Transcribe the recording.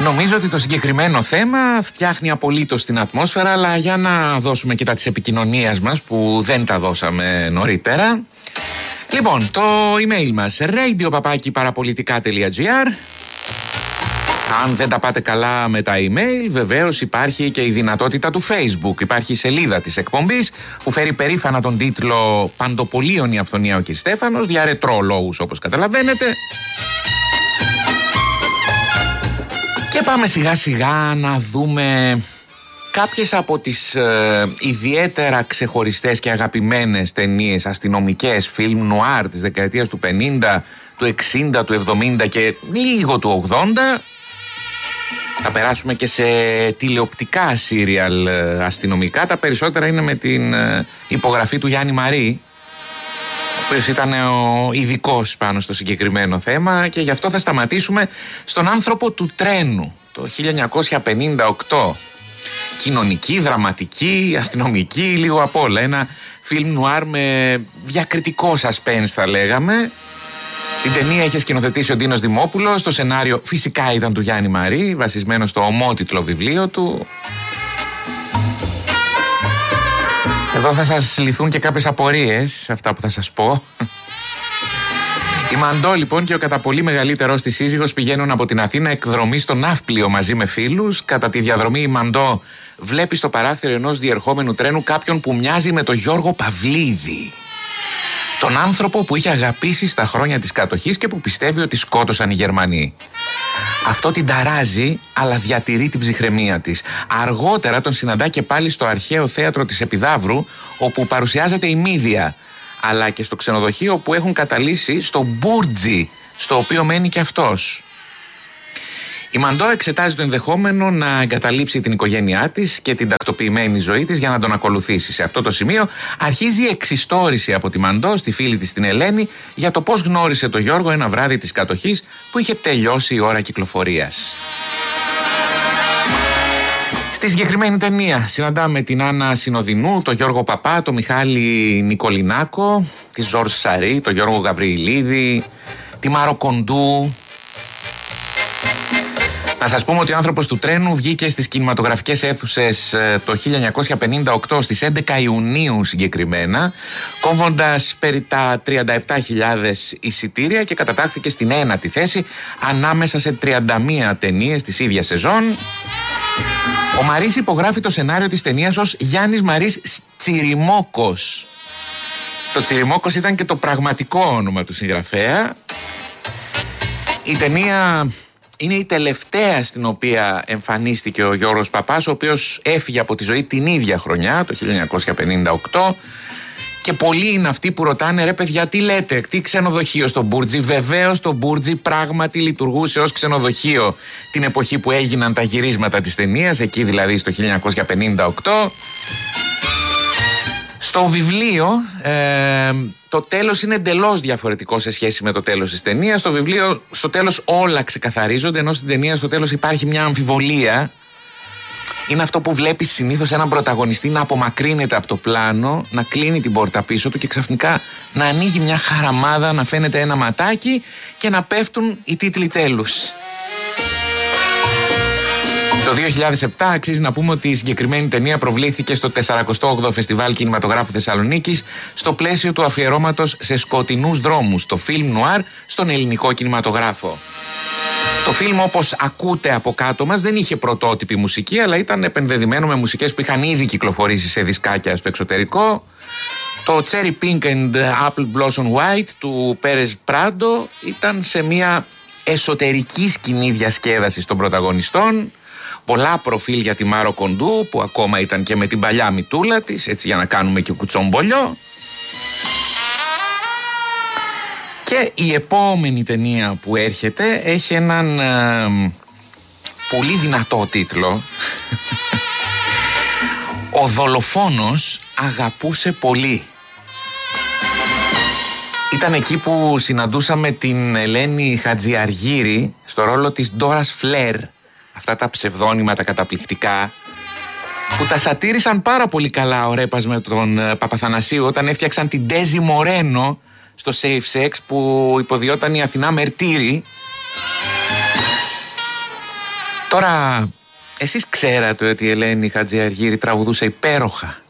Νομίζω ότι το συγκεκριμένο θέμα φτιάχνει απολύτως την ατμόσφαιρα, αλλά για να δώσουμε και τα της επικοινωνίας μας που δεν τα δώσαμε νωρίτερα. Λοιπόν, το email μας radio@parapolitica.gr. Αν δεν τα πάτε καλά με τα email, βεβαίως υπάρχει και η δυνατότητα του Facebook. Υπάρχει η σελίδα της εκπομπής που φέρει περήφανα τον τίτλο «Παντοπολίων η αυθονία ο κ. Στέφανος», για ρετρό λόγους όπως καταλαβαίνετε. Και πάμε σιγά σιγά να δούμε κάποιες από τις ιδιαίτερα ξεχωριστές και αγαπημένες ταινίες αστυνομικές, φιλμ νουάρ της δεκαετίας του 50, του 60, του 70 και λίγο του 80. Θα περάσουμε και σε τηλεοπτικά σύριαλ αστυνομικά. Τα περισσότερα είναι με την υπογραφή του Γιάννη Μαρί, ο οποίος ήταν ο ειδικός πάνω στο συγκεκριμένο θέμα, και γι' αυτό θα σταματήσουμε στον άνθρωπο του τρένου το 1958. Κοινωνική, δραματική, αστυνομική, λίγο απ' όλα. Ένα φιλμ νουάρ με διακριτικό σασπένς θα λέγαμε. Την ταινία είχε σκηνοθετήσει ο Ντίνος Δημόπουλος, το σενάριο φυσικά ήταν του Γιάννη Μαρί, βασισμένο στο ομότιτλο βιβλίο του. Εδώ θα σας λυθούν και κάποιες απορίες σε αυτά που θα σας πω. Η Μαντώ λοιπόν και ο κατά πολύ μεγαλύτερος της σύζυγος πηγαίνουν από την Αθήνα εκδρομή στο Ναύπλιο μαζί με φίλους. Κατά τη διαδρομή η Μαντώ βλέπει στο παράθυρο ενός διερχόμενου τρένου κάποιον που μοιάζει με τον Γιώργο Παυλίδη. Τον άνθρωπο που είχε αγαπήσει στα χρόνια της κατοχής και που πιστεύει ότι σκότωσαν οι Γερμανοί. Αυτό την ταράζει, αλλά διατηρεί την ψυχραιμία της. Αργότερα τον συναντά και πάλι στο αρχαίο θέατρο της Επιδαύρου, όπου παρουσιάζεται η Μύδια, αλλά και στο ξενοδοχείο που έχουν καταλύσει στο Μπούρτζι, στο οποίο μένει και αυτός. Η Μαντώ εξετάζει το ενδεχόμενο να εγκαταλείψει την οικογένειά της και την τακτοποιημένη ζωή της για να τον ακολουθήσει. Σε αυτό το σημείο αρχίζει η εξιστόρηση από τη Μαντώ στη φίλη της την Ελένη για το πώς γνώρισε τον Γιώργο ένα βράδυ της κατοχής που είχε τελειώσει η ώρα κυκλοφορίας. Στη συγκεκριμένη ταινία συναντάμε την Άννα Συνοδεινού, τον Γιώργο Παπά, τον Μιχάλη Νικολινάκο, τη Ζορζ Σαρή, τον Γιώργο Γαβριλίδη, τη Μάρο Κοντού. Να σας πούμε ότι ο άνθρωπος του τρένου βγήκε στις κινηματογραφικές αίθουσες το 1958 στις 11 Ιουνίου συγκεκριμένα, κόβοντας περί τα 37.000 εισιτήρια και κατατάχθηκε στην ένατη θέση ανάμεσα σε 31 ταινίες της ίδιας σεζόν. Ο Μαρής υπογράφει το σενάριο της ταινίας ως Γιάννης Μαρής Τσιριμόκος. Το Τσιριμόκος ήταν και το πραγματικό όνομα του συγγραφέα. Η ταινία είναι η τελευταία στην οποία εμφανίστηκε ο Γιώργος Παπάς, ο οποίος έφυγε από τη ζωή την ίδια χρονιά, το 1958. Και πολλοί είναι αυτοί που ρωτάνε, ρε παιδιά, τι λέτε, τι ξενοδοχείο στο Μπούρτζι? Βεβαίως το Μπούρτζι πράγματι λειτουργούσε ως ξενοδοχείο την εποχή που έγιναν τα γυρίσματα της ταινίας, εκεί δηλαδή στο 1958. Στο βιβλίο το τέλος είναι εντελώς διαφορετικό σε σχέση με το τέλος της ταινίας. Στο βιβλίο στο τέλος όλα ξεκαθαρίζονται, ενώ στην ταινία στο τέλος υπάρχει μια αμφιβολία. Είναι αυτό που βλέπεις συνήθως έναν πρωταγωνιστή να απομακρύνεται από το πλάνο, να κλείνει την πόρτα πίσω του και ξαφνικά να ανοίγει μια χαραμάδα, να φαίνεται ένα ματάκι και να πέφτουν οι τίτλοι τέλους. Το 2007 αξίζει να πούμε ότι η συγκεκριμένη ταινία προβλήθηκε στο 48ο Φεστιβάλ Κινηματογράφου Θεσσαλονίκης στο πλαίσιο του αφιερώματος σε σκοτεινούς δρόμους, το φιλμ νουάρ στον ελληνικό κινηματογράφο. Το φιλμ, όπως ακούτε από κάτω μας, δεν είχε πρωτότυπη μουσική, αλλά ήταν επενδεδημένο με μουσικές που είχαν ήδη κυκλοφορήσει σε δισκάκια στο εξωτερικό. Το Cherry Pink and Apple Blossom White του Πέρες Πράντο ήταν σε μια εσωτερική σκηνή διασκέδασης των πρωταγωνιστών. Πολλά προφίλ για τη Μάρο Κοντού, που ακόμα ήταν και με την παλιά μητούλα της, έτσι για να κάνουμε και κουτσομπολιό. Και η επόμενη ταινία που έρχεται έχει έναν πολύ δυνατό τίτλο. Ο δολοφόνος αγαπούσε πολύ. Ήταν εκεί που συναντούσαμε την Ελένη Χατζιαργύρη στο ρόλο της Ντόρας Φλερ. Αυτά τα ψευδόνυμα τα καταπληκτικά που τα σατήρισαν πάρα πολύ καλά ο Ρέπας με τον Παπαθανασίου όταν έφτιαξαν την Ντέζι Μορένο στο Safe Sex που υποδιόταν η Αθηνά Μερτήρη. Τώρα, εσείς ξέρατε ότι η Ελένη Χατζιαργύρη τραγουδούσε υπέροχα